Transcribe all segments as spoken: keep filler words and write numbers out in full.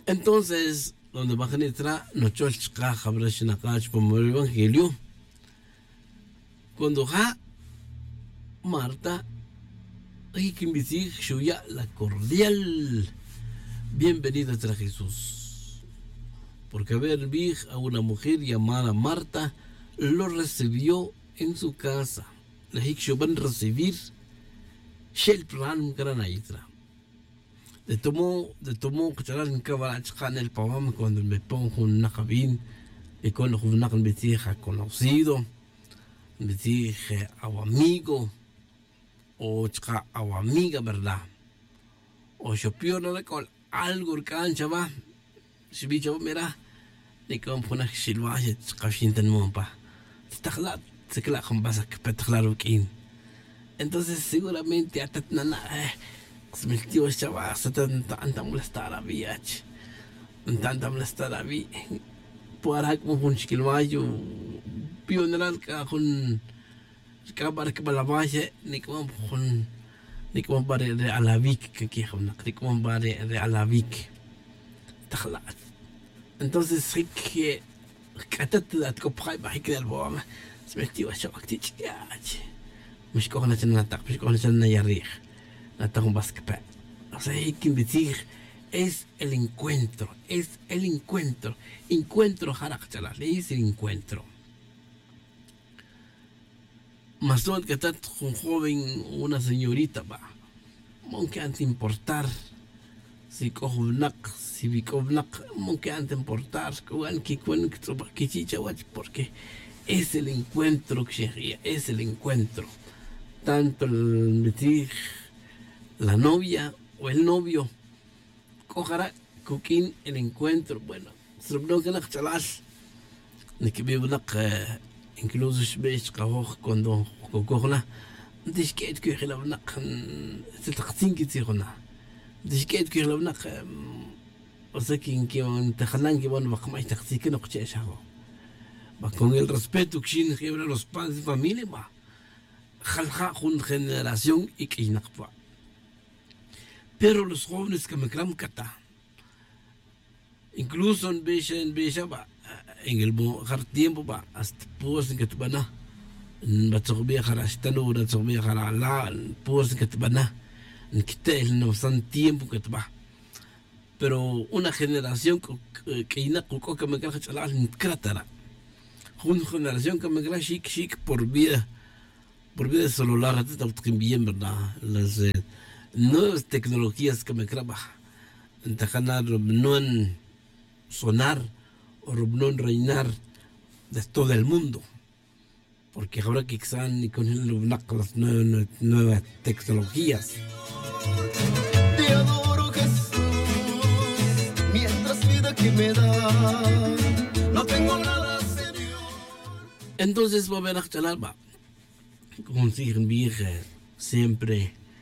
Entonces, donde bajan entra, no cholchka, habrash nakach, por el evangelio. Cuando ja, Marta, hay que decir, ya la cordial bienvenida a Jesús. Porque haber vi a una mujer llamada Marta, lo recibió en su casa. Le dije, van a recibir shel plan granaitra. De tomo, de tomo, que charan en cabalach en el pavam cuando me pongo un nakabin y con un nakal betija conocido, betija a amigo o chica a amiga, ¿verdad? O yo pido la con algo que han chava, si bicho mira, ni con una silvaje, chica shintan mompa. Está claro, se queda con basa que petrolaro kin. Entonces seguramente hasta nana smeltió chava, se tanta tanta molestar a viach. Tanta molestar a vi. Para como un chiquilmayo pioneral que con kabar que balabaje ni como con ni como bare de alavik que aquí jamna, ni como bare de alavik. Está entonces sí que كتت تكبخاي بحكي البوام سمعتي وشوقتي تشكاج مش كوخنا تنطق مش كوخنا تنيريخ نتاهم بس كبا o sea hay que decir es el encuentro es el encuentro encuentro harakchala le es el encuentro más no que está un joven una señorita va mumkin te importar si cojonak si bikovnak mumkin te importar cuán que cuán que chicha porque es el encuentro que es el encuentro tanto el metir la novia o el novio cojará coquín el encuentro bueno srubno que nak chalas ni que vivo nak incluso shbesh qahokh cuando cocorna dish que que khila nak se taqtin kitirna dish que que khila nak o sea que que te khalan que bueno baqma taqtin que no qcha va con el respeto que sin gebra los padres de familia va khalqa con generación y que inaqpa pero los jóvenes que me crean kata incluso en becha en becha va en el har tiempo va hasta pues que tu bana va tsobia kharastano va tsobia kharala pues que tu bana quitel no san tiempo que tu va pero una generación que inaqo que me crean chala kratara una generación que me crean chic chic por vida por vida celular está bien verdad las nuevas tecnologías que me craba en ganar no sonar o no reinar de todo el mundo porque ahora que están y con el las nuevas, nuevas tecnologías te adoro Jesús mientras vida que me da no tengo nada serio entonces va a ver a Chalaba consiguen vieja siempre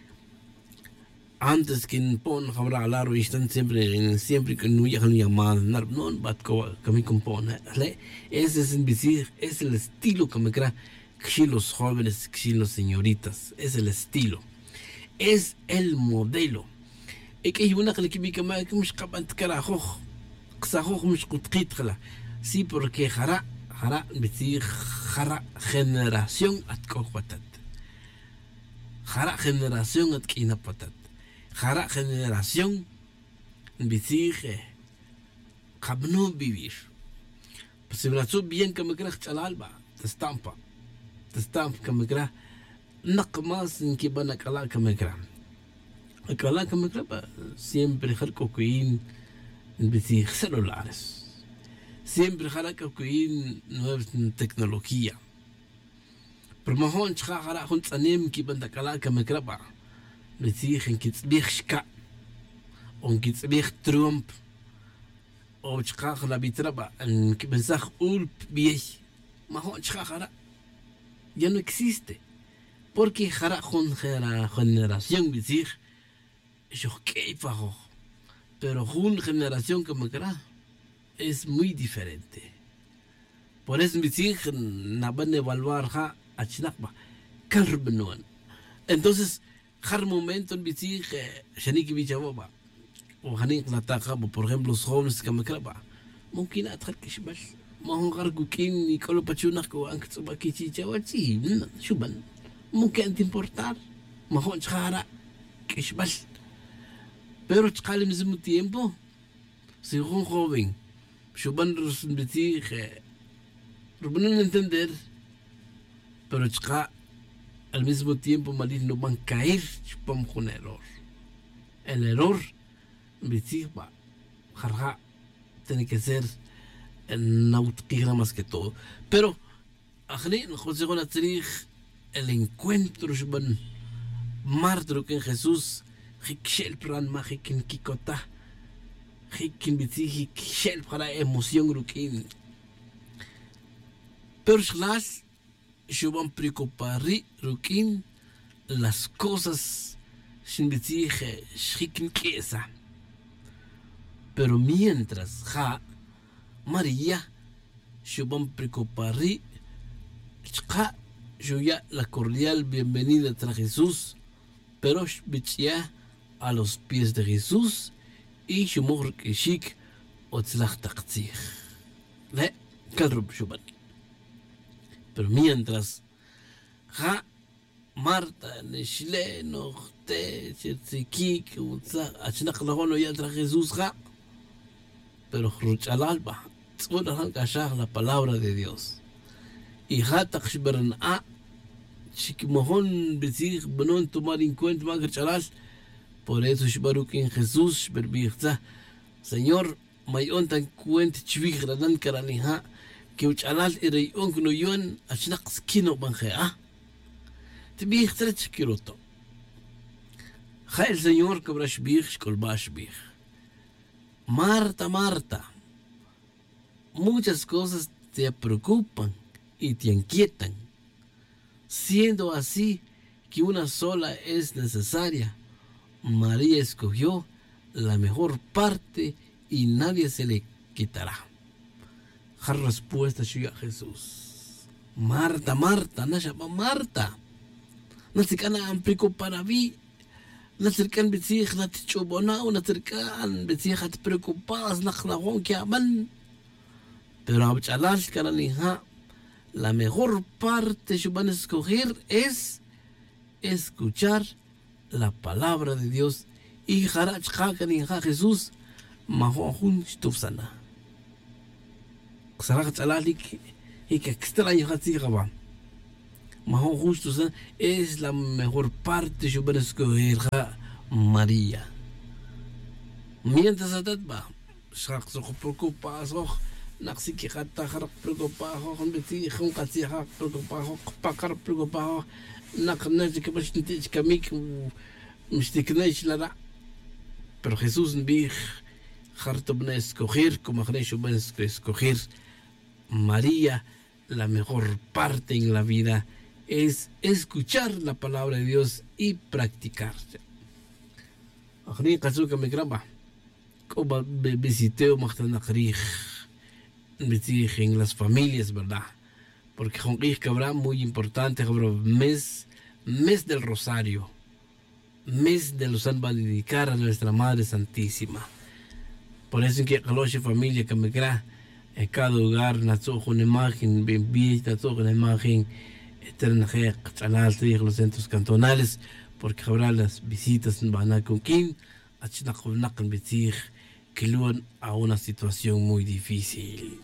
antes que pon habrá hablar y están siempre siempre que no llegan llamadas no bat que me compone ese es decir es el estilo que me crea que los jóvenes que los señoritas es el estilo es el modelo y que una que que que ما مش قبل تكراخوخ قصاخوخ مش قطقيت خلا sí porque jara jara decir jara generación atcoquatat jara generación atkina patat jara generación decir qabno vivir pues se me bien que me creas chalalba te estampa te estampa que me crea naqmas en que van a calar que me crea calar que me crea siempre jarco queen decir celulares siempre jara queen nueva tecnología pero mejor jara juntos anem que van a calar que me crea decir en que تصبيح شكا o que تصبيح ترامب o شكاخ la bitraba en que pensar ulp bien ما هو شكاخ ya no existe porque jara con generación decir yo qué fajo pero una generación que me crea es muy diferente por eso decir na van a evaluar ja achnakba carbonón entonces har momento en decir shani que bichaba وهنيق نتاقا por ejemplo los jóvenes que me craba ممكن أدخل كشبال ما هم غرقوا كين يقولوا بتشونك وأنك تبغى كيشي جواتي شو بن ممكن أنت importar ما هو شخارا كشبال pero تقال al mismo tiempo si un joven شو بن بتيخ ربنا entender pero تقال al mismo tiempo malir no van a caer chupam con error el error بتيبا خرجا tiene que ser nautiquera más que todo pero أخلي نخوض زغونا تاريخ el encuentro شبان مارترو كان Jesús خيك شيل بران ما خيكن كيكوتا خيكن بتيجي شيل برا emoción روكين pero خلاص شبان preocupari روكين las cosas sin بتيجي شيكن كيسا pero mientras ja María شبان preocupari شقا شويا la cordial bienvenida a Jesús pero bichia a los pies de Jesús y shumor que chic otzlach taqtzich la kalrub shuban pero mientras ja Marta nishle nochte chitzikik utza achnaq lagono ya tra Jesús ja pero khruch al alba tzqul han kashach la palabra de Dios y ja taqshbaran a chikmohon bezig benon tomar en cuenta magar chalal por eso shbaruk en Jesús berbirza Señor mayon tan cuenta chvig radan karaniha que uchalal irey onkno yon achnaq skino banjea تبيه ثلاث كيلوتو خيل señor كبرش بيخ كلباش بيخ Marta Marta muchas cosas te preocupan y te inquietan siendo así que una sola es necesaria María escogió la mejor parte y nadie se le quitará la respuesta a Jesús Marta Marta no llama Marta نتركان عم preocupar بي نتركان بتيخ نتشوبونا ونتركان بتيخ تبريكوباز نخلقون كيامن pero abchalas cananija la mejor parte que van a escoger es escuchar la palabra de Dios y jarach cananija Jesús mahojun stufsana xarach alalik y que extraño hatsigaban Mahon justo es la mejor parte que van a escoger María. Mientras atatba, shak so preocupa so, naksi ki khata khar preocupa ho, beti khon qati ha preocupa ho, pakar preocupa ho, naknaj ke bash nti kamik mishtiknaj la. Pero Jesús bi khartobna escoger como khnesh van a escoger María, la mejor parte en la vida es escuchar la palabra de Dios y practicar. أخني قصوك مكربة كوبا بسيتeo مختنا قريخ بتيخ en las familias, ¿verdad? Porque con qih cabra muy importante, cabra mes mes del rosario, mes de los san va a dedicar a nuestra Madre Santísima. Por eso que caloche familia que me crea en cada hogar nazo con imagen bien bien nazo con imagen eterna que los centros cantonales porque habrá las visitas en Banaconquín achinaqulnaqan bitig que luan a una situación muy difícil.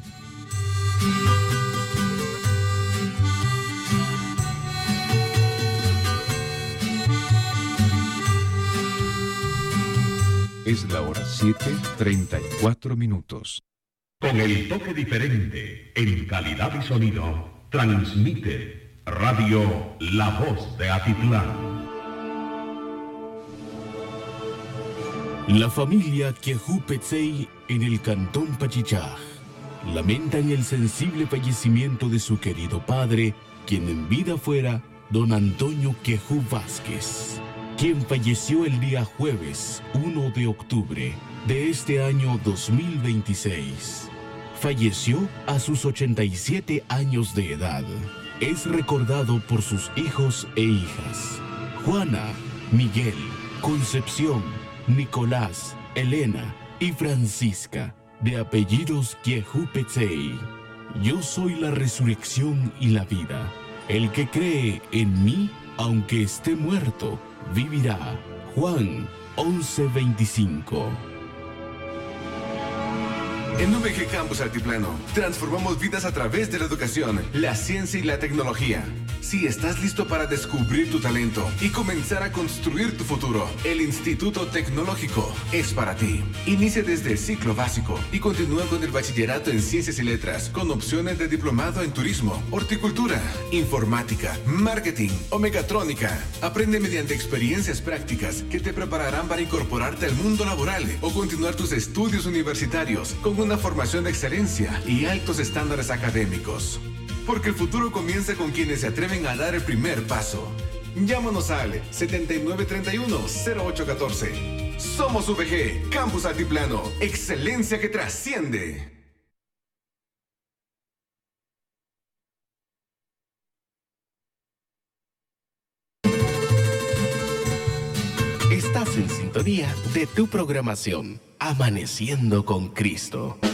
Es la hora siete, treinta y cuatro minutos. Con el toque diferente en calidad y sonido, transmite Radio La Voz de Atitlán. La familia Quejú Petzey en el cantón Pachichaj lamentan el sensible fallecimiento de su querido padre, quien en vida fuera don Antonio Quejú Vázquez, quien falleció el día jueves uno de octubre de este año dos mil veintiséis. Falleció a sus ochenta y siete años de edad. Es recordado por sus hijos e hijas, Juana, Miguel, Concepción, Nicolás, Elena y Francisca, de apellidos Kiehupetsei. Yo soy la resurrección y la vida. El que cree en mí, aunque esté muerto, vivirá. Juan once veinticinco. En U V G Campus Altiplano, transformamos vidas a través de la educación, la ciencia y la tecnología. Si estás listo para descubrir tu talento y comenzar a construir tu futuro, el Instituto Tecnológico es para ti. Inicia desde el ciclo básico y continúa con el bachillerato en Ciencias y Letras, con opciones de diplomado en Turismo, Horticultura, Informática, Marketing o Mecatrónica. Aprende mediante experiencias prácticas que te prepararán para incorporarte al mundo laboral o continuar tus estudios universitarios con una formación de excelencia y altos estándares académicos. Porque el futuro comienza con quienes se atreven a dar el primer paso. Llámanos al setenta y nueve treinta y uno cero ocho catorce. Somos U V G, Campus Altiplano, excelencia que trasciende. Estás en sintonía de tu programación, Amaneciendo con Cristo.